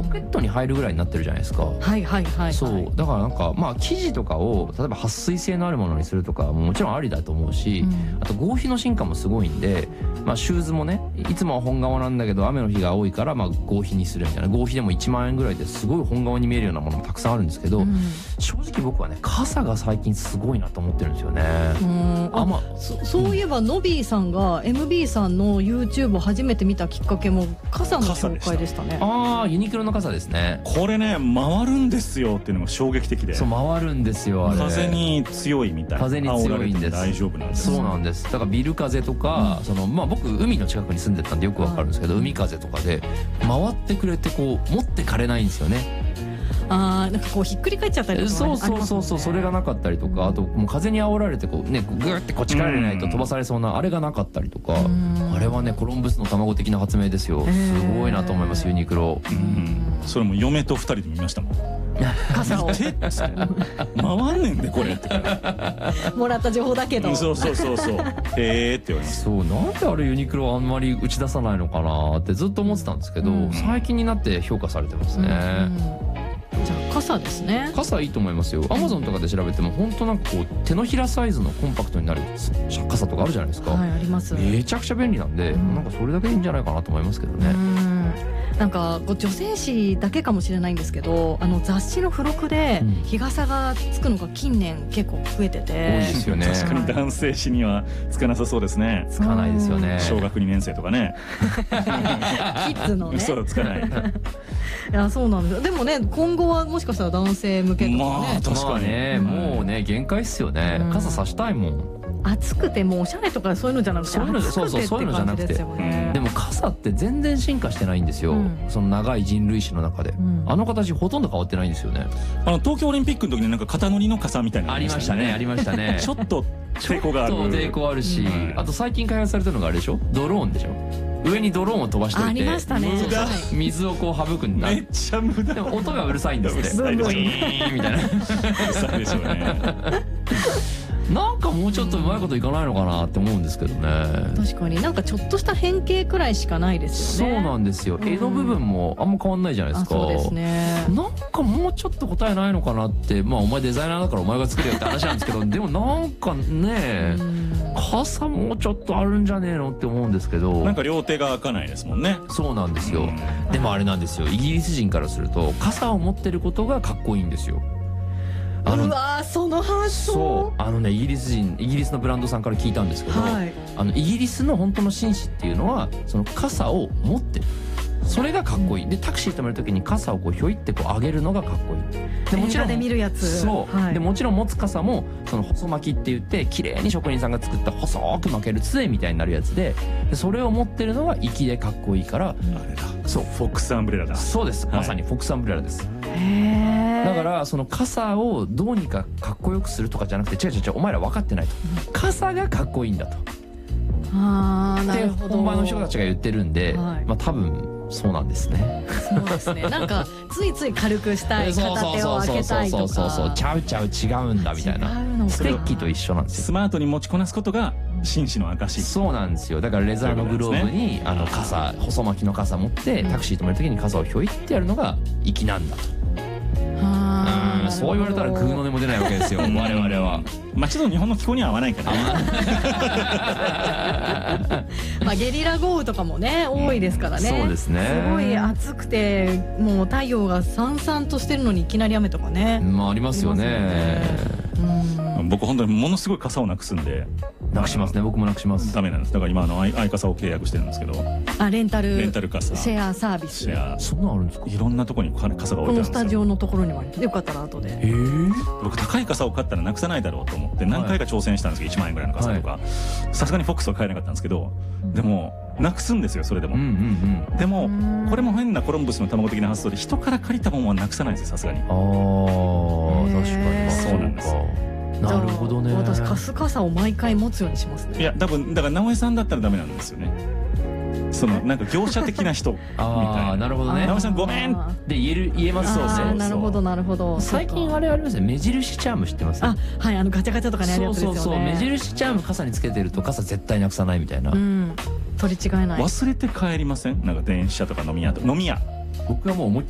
ポケットに入るぐらいになってるじゃないですか。 はいはいはい、 そうだからなんかまあ生地とかを例えば撥水性のあるものにするとかももちろんありだと思うし、あと合皮の進化もすごいんで、まあシューズもねいつもは本革なんだけど雨の日が多いからまあ合皮にするみたいな、合皮でも1万円ぐらいですごい本革に見えるようなものもたくさんあるんですけど、正直僕はね傘が最近すごいなと思ってるんですよね。 そういえばノビーさんが MB さんの YouTube を初めて見たきっかけも傘の紹介でしたね。 ああユニクロの傘ですね。 これね回るんですよっていうのが衝撃的で。 そう回るんですよあれ。 風に強いみたいな。 風に強いんです。 大丈夫なんです。 そうなんです。だからビル風とか、まあ僕海の近くに住んでたんでよくわかるんですけど、海風とかで回ってくれてこう持ってかれないんですよね。 なんかこうひっくり返っちゃったりとか、 そうそれがなかったりとか、あともう風に煽られてこうねグーってこっちかられないと飛ばされそうなあれがなかったりとか、あれはねコロンブスの卵的な発明ですよ。すごいなと思いますユニクロ。 それも嫁と2人で見ましたもん。 傘を回んねんでこれってもらった情報だけど、 そうへーって言われます。 そうなんであれユニクロあんまり打ち出さないのかなってずっと思ってたんですけど、最近になって評価されてますね。 じゃあ傘ですね。 傘いいと思いますよ。アマゾンとかで調べても本当なんかこう手のひらサイズのコンパクトになる傘とかあるじゃないですか。 はい、あります。 めちゃくちゃ便利なんで、なんかそれだけでいいんじゃないかなと思いますけどね。 なんか女性誌だけかもしれないんですけど、雑誌の付録で日傘がつくのが近年結構増えてて、 多いですよね。 確かに男性誌にはつかなさそうですね。 つかないですよね。 小学2年生とかね。 キッズのね。 そうつかない。 いやそうなんだ。でもね今後はもしかしたら男性向けとかね。 まあ確かにね、もうね限界っすよね。傘さしたいもん。 暑くてもうおしゃれとかそういうのじゃなくて、そういうのじゃなくて、でも傘って全然進化してないんですよ。その長い人類史の中で、あの形ほとんど変わってないんですよね。 東京オリンピックの時になんか肩乗りの傘みたいなありましたね。ありましたね。 ちょっと抵抗がある。 抵抗あるし、あと最近開発されたのがあれでしょ、ドローンでしょ。上にドローンを飛ばしておいて水をこう省くんだ。 めっちゃ無駄。 でも音がうるさいんですね。ブイーンみたいな。 うるさいでしょうね。 なんかもうちょっとうまいこといかないのかなって思うんですけどね。 確かになんかちょっとした変形くらいしかないですよね。 そうなんですよ。柄の部分もあんま変わんないじゃないですか。 そうですね。 なんかもうちょっと答えないのかなって、まあお前デザイナーだからお前が作れよって話なんですけど、でもなんかね傘もうちょっとあるんじゃねえのって思うんですけど、 なんか両手が開かないですもんね。 そうなんですよ。でもあれなんですよ、イギリス人からすると傘を持ってることがかっこいいんですよ。 うわその発想。 そうイギリスのブランドさんから聞いたんですけど、イギリスの本当の紳士っていうのはその傘を持ってる、それがかっこいい。でタクシー止める時に傘をこうひょいってこう上げるのがかっこいい。でもちろん映画で見るやつ。 そう、でもちろん持つ傘もその細巻きって言って綺麗に職人さんが作った細く巻ける杖みたいになるやつで、それを持ってるのが粋でかっこいいから、あれだ、そうフォックスアンブレラだ。 そうです、まさにフォックスアンブレラです。だからその傘をどうにかかっこよくするとかじゃなくて、違うお前ら分かってないと、傘がかっこいいんだと。 なるほど。 本場の人たちが言ってるんで、まあ多分そうなんですね。 そうですね。なんかついつい軽くしたい、片手を開けたいとか、 そうちゃう違うんだみたいな。ステッキと一緒なんですよ。 スマートに持ちこなすことが紳士の証。 そうなんですよ。だからレザーのグローブに傘、細巻きの傘持ってタクシー止める時に傘をひょいってやるのが粋なんだと。そう言われたらグーの音も出ないわけですよ。我々は。 まあちょっと日本の気候には合わないからね。 まあゲリラ豪雨とかもね多いですからね。 そうですね。 すごい暑くてもう太陽がさんさんとしてるのにいきなり雨とかね。 まあありますよね。 僕本当にものすごい傘をなくすんで。 なくしますね。僕もなくします。 ダメなんです。だから今アイカサを契約してるんですけど。 レンタル傘。 シェアサービス。 そんなあるんですか。 いろんなところに傘が置いてあるんですよ。 このスタジオのところにもある。よかったら後で。 僕高い傘を買ったらなくさないだろうと思って何回か挑戦したんですけど、1万円ぐらいの傘とか。さすがにフォックスは買えなかったんですけど、でもなくすんですよそれでも。でもこれも変なコロンブスの卵的な発想で人から借りたものはなくさないんですよ、さすがに。 確かにそうなんです。なるほどね。 私カス傘を毎回持つようにしますね。 いや多分だから直江さんだったらダメなんですよね。そのなんか業者的な人みたいな。 なるほどね。 直江さんごめんで言えます。そうなるほどなるほど。 最近あれありますね、目印チャーム知ってます？ はい、ガチャガチャとかねあるやつですよね。 そう目印チャーム傘につけてると傘絶対なくさないみたいな。 取り違えない。 忘れて帰りません？なんか電車とか飲み屋。 僕はもう思いっ